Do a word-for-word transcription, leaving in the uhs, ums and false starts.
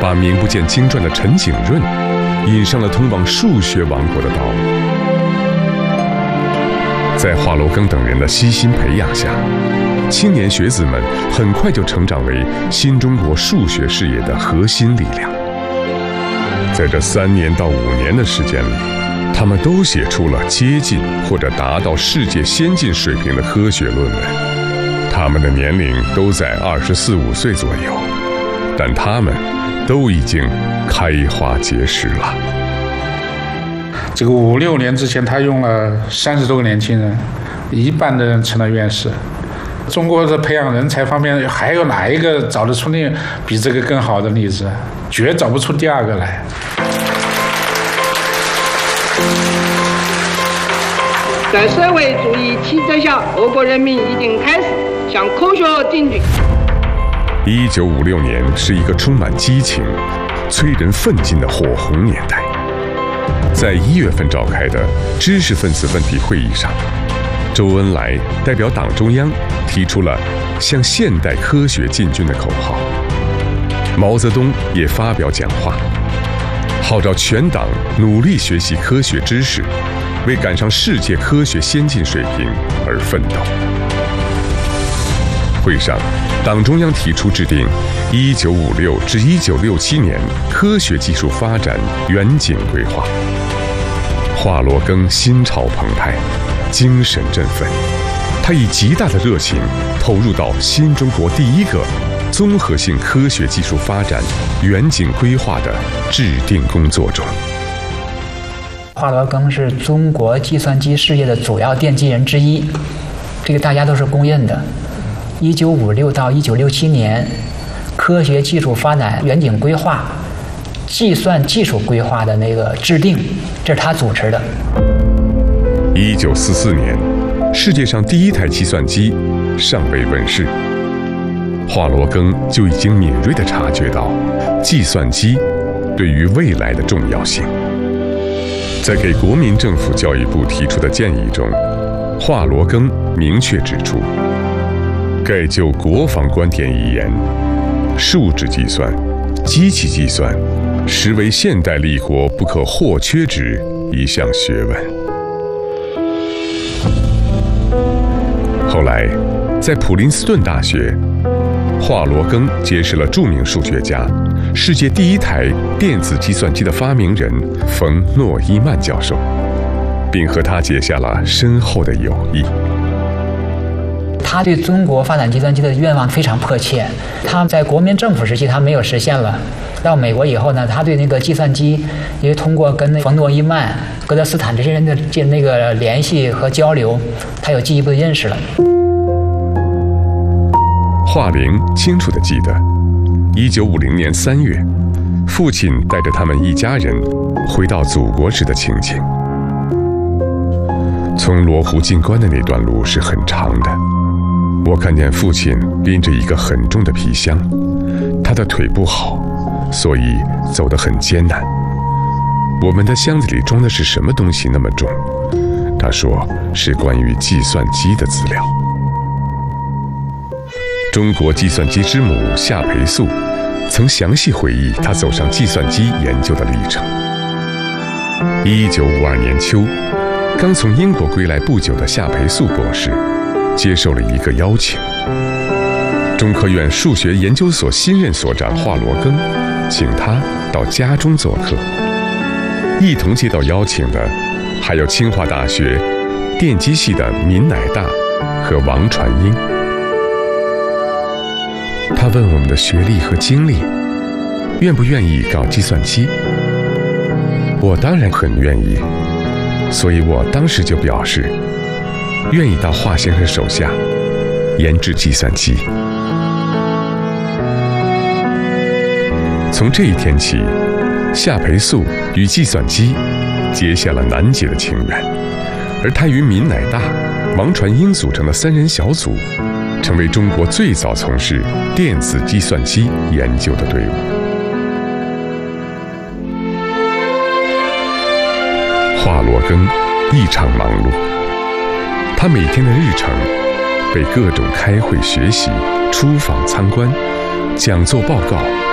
把名不见经传的陈景润引上了通往数学王国的道路。在华罗庚等人的悉心培养下，青年学子们很快就成长为新中国数学事业的核心力量。在这三年到五年的时间里，他们都写出了接近或者达到世界先进水平的科学论文。他们的年龄都在二十四五岁左右，但他们都已经开花结实了。 这个五六年之前，他用了三十多个年轻人，一半的人成了院士。中国的培养人才方面，还有哪一个找得出那比这个更好的例子？绝找不出第二个来。 在社会主义体制下，俄国人民已经开始向科学定居。 一九五六年是一个充满激情、催人奋进的火红年代。在一月份召开的知识分子问题会议上，周恩来代表党中央提出了向现代科学进军的口号。毛泽东也发表讲话，号召全党努力学习科学知识，为赶上世界科学先进水平而奋斗。会上，党中央提出制定一九五六至一九六七年科学技术发展远景规划。华罗庚心潮澎湃，精神振奋，他以极大的热情投入到新中国第一个综合性科学技术发展远景规划的制定工作中。 华罗庚是中国计算机事业的主要奠基人之一，这个大家都是公认的。一九五六到一九六七年，科学技术发展远景规划、计算技术规划的那个制定，这是他主持的。 一九四四年，世界上第一台计算机尚未问世，华罗庚就已经敏锐地察觉到计算机对于未来的重要性。在给国民政府教育部提出的建议中，华罗庚明确指出，该就国防观点一言，数值计算、机器计算实为现代立国不可或缺之一项学问。后来，在普林斯顿大学，华罗庚结识了著名数学家、世界第一台电子计算机的发明人冯诺依曼教授，并和他结下了深厚的友谊。 他对中国发展计算机的愿望非常迫切，他在国民政府时期他没有实现了，到美国以后呢，他对那个计算机，因为通过跟冯诺依曼、戈德斯坦这些人的这那个联系和交流，他有进一步的认识了。 华玲清楚地记得，一九五零年三月，父亲带着他们一家人回到祖国时的情景。从罗湖进关的那段路是很长的，我看见父亲拎着一个很重的皮箱，他的腿不好，所以走得很艰难。我们的箱子里装的是什么东西那么重？他说是关于计算机的资料。中国计算机之母夏培素曾详细回忆他走上计算机研究的历程。一九五二年秋，刚从英国归来不久的夏培素博士接受了一个邀请，中科院数学研究所新任所长华罗庚请他到家中做客。一同接到邀请的还有清华大学电机系的闵乃大和王传英。他问我们的学历和经历，愿不愿意搞计算机？我当然很愿意，所以我当时就表示愿意到华先生手下研制计算机。从这一天起，夏培素与计算机结下了难解的情缘，而他与闵乃大、王传英组成的三人小组，成为中国最早从事电子计算机研究的队伍。华罗庚异常忙碌，他每天的日程被各种开会、学习、出访、参观、讲座、报告